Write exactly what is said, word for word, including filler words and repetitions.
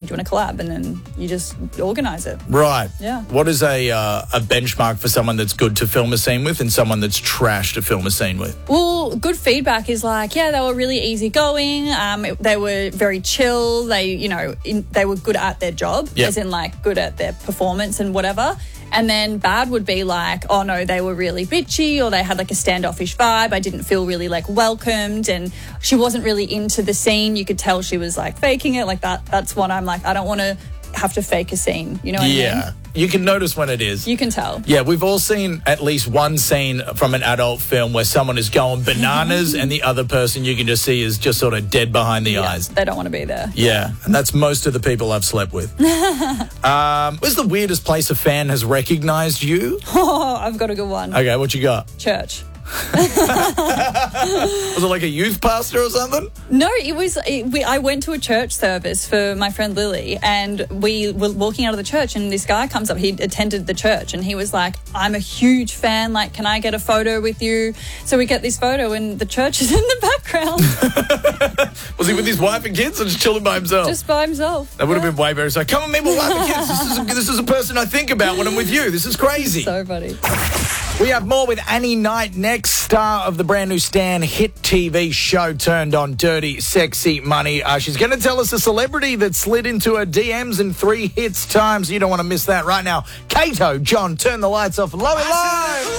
do you want to collab? And then you just organise it. Right. Yeah. What is a uh, a benchmark for someone that's good to film a scene with and someone that's trash to film a scene with? Well, good feedback is like, yeah, they were really easygoing. Um, it- they were very chill. They, you know, in, they were good at their job, Yep. as in like good at their performance and whatever. And then bad would be like, oh no, they were really bitchy, or they had like a standoffish vibe. I didn't feel really like welcomed, and she wasn't really into the scene. You could tell she was like faking it. Like that. That's what I'm like. I don't want to have to fake a scene. You know what I mean? Yeah. You can notice when it is. You can tell. Yeah, we've all seen at least one scene from an adult film where someone is going bananas and the other person you can just see is just sort of dead behind the Yeah, eyes. they don't want to be there. Yeah, and that's most of the people I've slept with. um, where's the weirdest place a fan has recognised you? Oh, I've got a good one. Okay, what you got? Church. Was it like a youth pastor or something? No, it was. It, we, I went to a church service for my friend Lily, and we were walking out of the church, and this guy comes up. He attended the church, and he was like, "I'm a huge fan. Like, can I get a photo with you?" So we get this photo, and the church is in the background, Was he with his wife and kids or just chilling by himself? just by himself. that would have been way better. It's like, come on, meet my wife and kids. This is, a, this is a person I think about when I'm with you. This is crazy. So funny. We have more with Annie Knight next, star of the brand new Stan hit T V show turned on Dirty Sexy Money. Uh, she's going to tell us a celebrity that slid into her D Ms in three hits times. You don't want to miss that right now. Kato, John, turn the lights off. Love it live.